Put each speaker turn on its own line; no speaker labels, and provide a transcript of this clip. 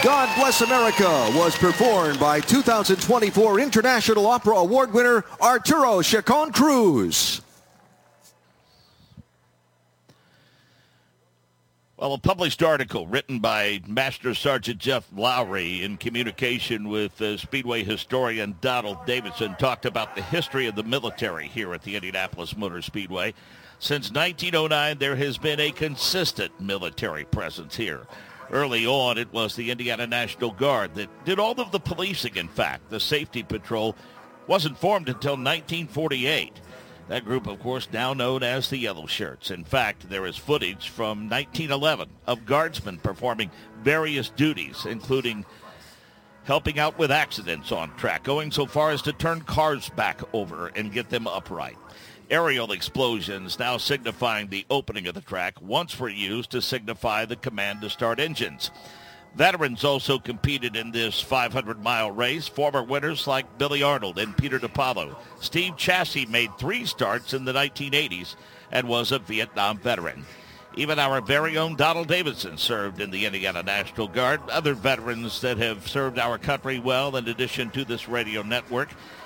God Bless America was performed by 2024 International Opera Award winner Arturo Chacon Cruz.
Well, a published article written by Master Sergeant Jeff Lowry in communication with Speedway historian Donald Davidson talked about the history of the military here at the Indianapolis Motor Speedway. Since 1909, there has been a consistent military presence here. Early on, it was the Indiana National Guard that did all of the policing, in fact. The safety patrol wasn't formed until 1948. That group, of course, now known as the Yellow Shirts. In fact, there is footage from 1911 of guardsmen performing various duties, including helping out with accidents on track, going so far as to turn cars back over and get them upright. Aerial explosions now signifying the opening of the track once were used to signify the command to start engines. Veterans also competed in this 500-mile race. Former winners like Billy Arnold and Peter DiPaolo. Steve Chassie made 3 starts in the 1980s and was a Vietnam veteran. Even our very own Donald Davidson served in the Indiana National Guard. Other veterans that have served our country well in addition to this radio network